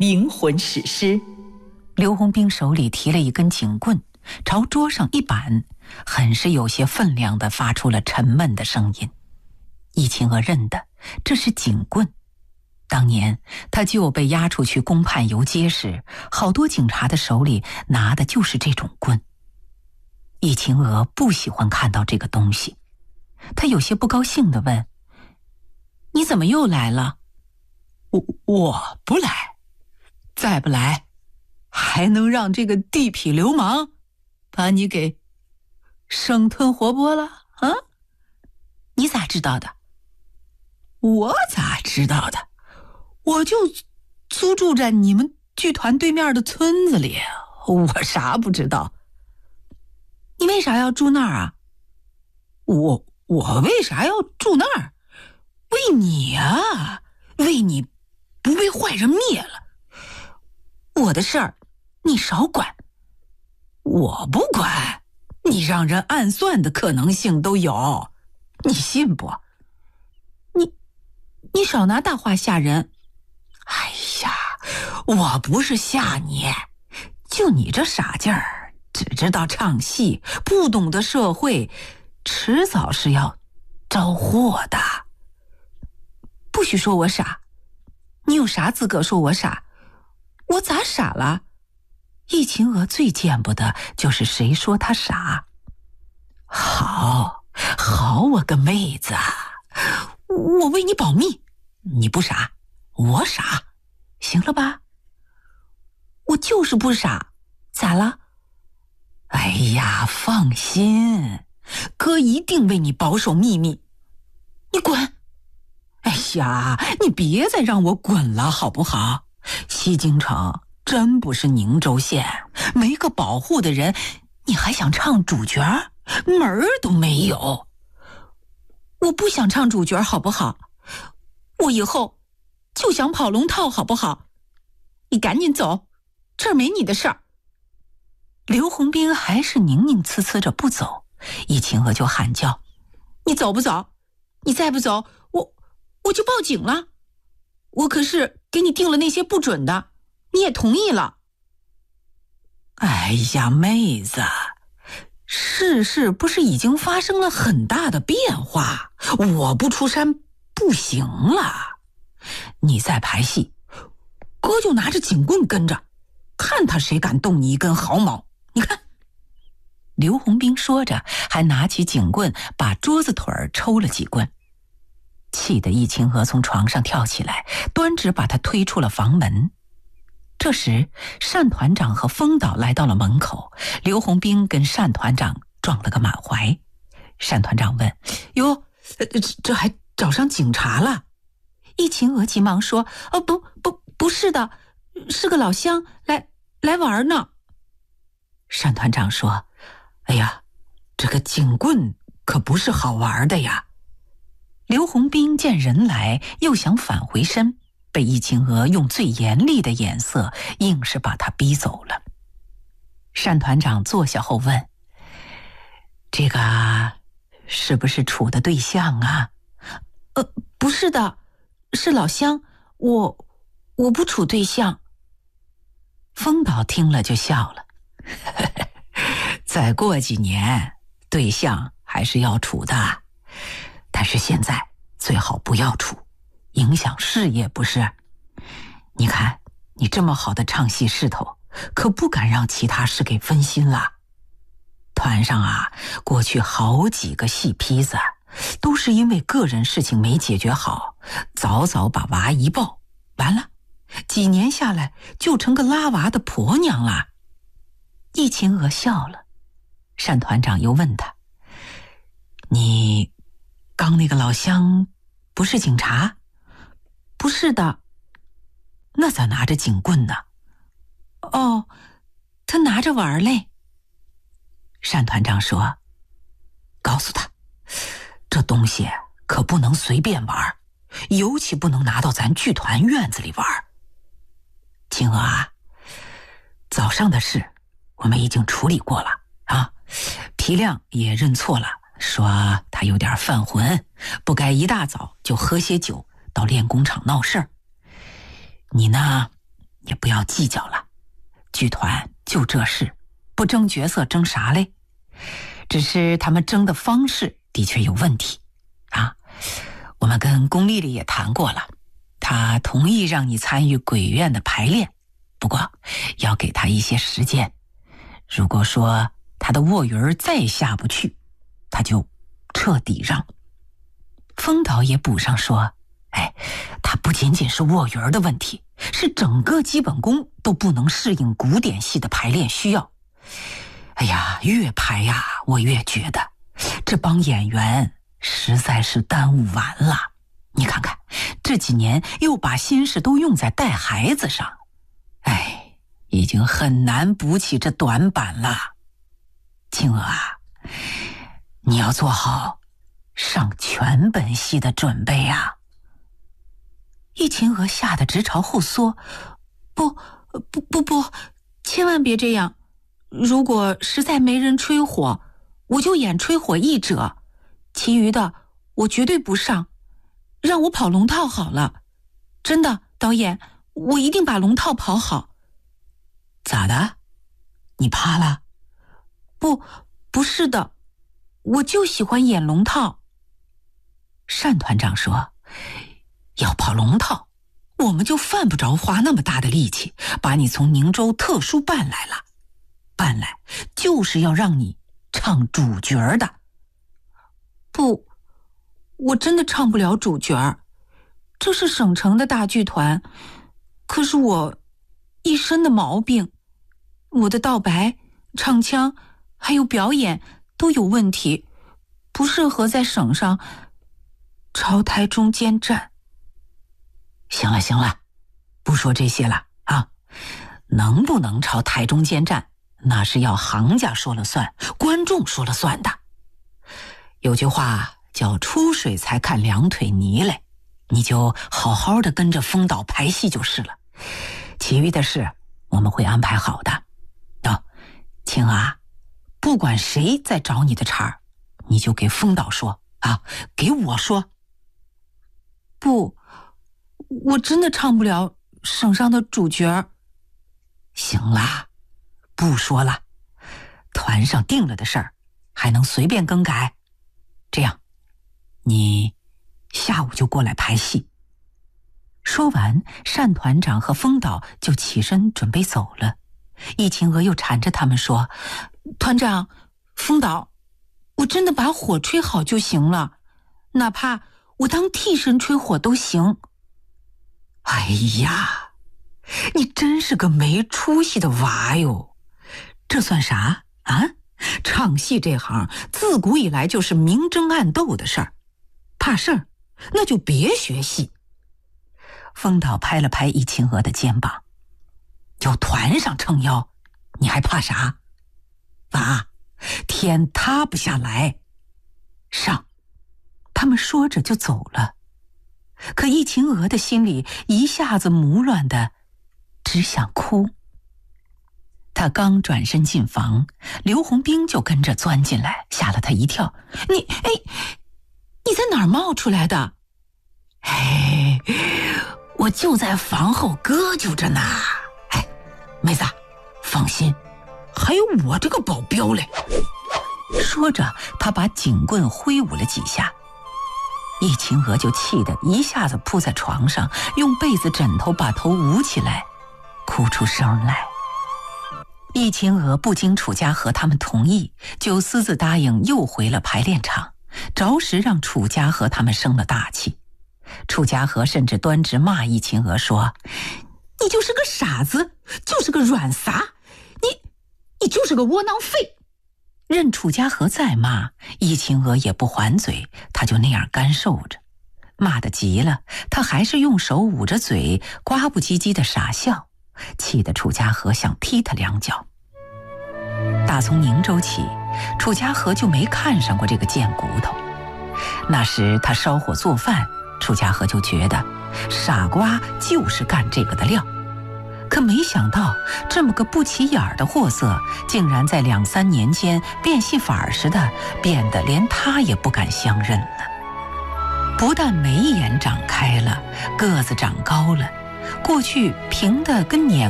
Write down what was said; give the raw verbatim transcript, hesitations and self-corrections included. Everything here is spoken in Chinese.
灵魂史诗。 刘洪兵手里提了一根警棍，朝桌上一板，很是有些分量地发出了沉闷的声音。易秦娥认得这是警棍，当年他就被押出去公判游街时，好多警察的手里拿的就是这种棍。易秦娥不喜欢看到这个东西，他有些不高兴地问：你怎么又来了？ 我我不来，再不来还能让这个地痞流氓把你给生吞活剥了啊？ 你咋知道的？ 我咋知道的？我就租住在你们剧团对面的村子里，我啥不知道。 你为啥要住那儿啊？ 我我为啥要住那儿？为你啊，为你不被坏人灭了。 我的事儿你少管。 我不管，你让人暗算的可能性都有，你信不？ 你你少拿大话吓人。 哎呀，我不是吓你，就你这傻劲儿，只知道唱戏，不懂得社会，迟早是要招祸的。 不许说我傻，你有啥资格说我傻？我咋傻了？易秦娥最见不得就是谁说她傻。 好，好我个妹子，我为你保密，你不傻，我傻，行了吧？ 我就是不傻，咋了？ 哎呀，放心，哥一定为你保守秘密。你滚！哎呀，你别再让我滚了好不好？西京城真不是宁州县，没个保护的人，你还想唱主角？门儿都没有。 我不想唱主角好不好？我以后就想跑龙套好不好？你赶紧走，这儿没你的事儿。刘洪兵还是拧拧呲呲着不走，易秦娥就喊叫：你走不走？你再不走，我我就报警了。我可是给你定了那些不准的，你也同意了。 哎呀，妹子，世事不是已经发生了很大的变化，我不出山不行了。你再排戏，哥就拿着警棍跟着，看他谁敢动你一根毫毛。你看。 刘洪兵说着，还拿起警棍把桌子腿儿抽了几棍，气得易秦娥从床上跳起来，端直把他推出了房门。这时单团长和风导来到了门口，刘洪兵跟单团长撞了个满怀。单团长问： 哟，这还找上警察了？ 易秦娥急忙说：哦，不不不是的，是个老乡来来玩呢。 单团长说：哎呀，这个警棍可不是好玩的呀。 刘洪兵见人来，又想返回身，被易秦娥用最严厉的眼色硬是把他逼走了。单团长坐下后问：这个是不是处的对象啊？呃，不是的，是老乡，我我不处对象。风导听了就笑了： 再过几年对象还是要处的，但是现在最好不要处，影响事业不是？你看你这么好的唱戏势头，可不敢让其他事给分心了。团上啊，过去好几个戏坯子都是因为个人事情没解决好，早早把娃一抱，完了几年下来就成个拉娃的婆娘了。 易秦娥笑了。单团长又问他： 你刚那个老乡不是警察？ 不是的。 那咋拿着警棍呢？ 哦，他拿着玩嘞。 单团长说：告诉他，这东西可不能随便玩，尤其不能拿到咱剧团院子里玩。秦娥啊，早上的事我们已经处理过了啊，皮亮也认错了，说他有点犯浑，不该一大早就喝些酒到练功场闹事儿。你呢， 也不要计较了。剧团就这事，不争角色争啥嘞？只是他们争的方式的确有问题啊。我们跟龚丽丽也谈过了，她同意让你参与鬼院的排练，不过要给她一些时间。如果说她的卧云再下不去，她就彻底让。风导也补上说，哎，它不仅仅是卧云的问题，是整个基本功都不能适应古典戏的排练需要。哎呀，越排呀，我越觉得这帮演员实在是耽误完了。你看看，这几年又把心思都用在带孩子上，哎，已经很难补起这短板了。青娥啊，你要做好上全本戏的准备啊。易秦娥吓得直朝后缩，不不不不，千万别这样，如果实在没人吹火，我就演吹火一者，其余的我绝对不上，让我跑龙套好了。真的，导演，我一定把龙套跑好。咋的？你怕了？不，不是的，我就喜欢演龙套。单团长说，要跑龙套，我们就犯不着花那么大的力气把你从宁州特殊办来了，办来就是要让你唱主角的。不，我真的唱不了主角，这是省城的大剧团，可是我一身的毛病，我的道白、唱腔还有表演都有问题，不适合在省上朝台中监站。行了行了，不说这些了啊！能不能朝台中监站，那是要行家说了算，观众说了算的。有句话叫出水才看两腿泥嘞，你就好好的跟着风导排戏就是了，其余的事我们会安排好的。哦，青啊，不管谁在找你的茬儿，你就给风导说啊，给我说。不，我真的唱不了省上的主角。行啦，不说了，团上定了的事儿还能随便更改？这样，你下午就过来排戏。说完，单团长和风导就起身准备走了。易秦娥又缠着他们说，团长、风导，我真的把火吹好就行了，哪怕我当替身吹火都行。哎呀，你真是个没出息的娃哟！这算啥啊？唱戏这行自古以来就是明争暗斗的事儿，怕事儿那就别学戏。风导拍了拍易秦娥的肩膀，有团上撑腰，你还怕啥？娃，天塌不下来，上！他们说着就走了。可易秦娥的心里一下子胡乱的，只想哭。他刚转身进房，刘洪兵就跟着钻进来，吓了他一跳。你，哎，你在哪儿冒出来的？哎，我就在房后搁就着呢。哎，妹子，放心，还有我这个保镖嘞。说着，他把警棍挥舞了几下。易秦娥就气得一下子扑在床上，用被子枕头把头捂起来，哭出声来。易秦娥不经楚家和他们同意，就私自答应又回了排练场，着实让楚家和他们生了大气。楚家和甚至端直骂易秦娥说，你就是个傻子，就是个软撒，你你就是个窝囊废。任楚家和再骂，易秦娥也不还嘴，他就那样干受着。骂得急了，他还是用手捂着嘴，呱不唧唧的傻笑，气得楚家和想踢他两脚。打从宁州起，楚家和就没看上过这个贱骨头。那时他烧火做饭，楚家和就觉得傻瓜就是干这个的料。可没想到这么个不起眼儿的货色，竟然在两三年间变戏法似的，变得连他也不敢相认了。不但眉眼长开了，个子长高了， 过去平的跟碾